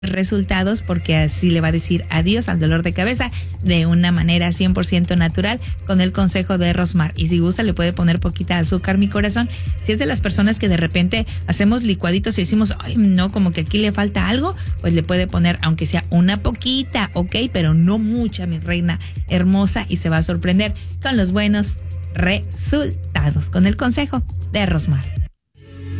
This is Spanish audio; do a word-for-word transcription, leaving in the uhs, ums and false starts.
resultados, porque así le va a decir adiós al dolor de cabeza de una manera cien por ciento natural con el consejo de Rosmar. Y si gusta le puede poner poquita azúcar, mi corazón. Si es de las personas que de repente hacemos licuaditos y decimos, ay, no, como que aquí le falta algo, pues le puede poner aunque sea una poquita, ok, pero no mucha, mi reina hermosa, y se va a sorprender con los buenos resultados con el consejo de Rosmar.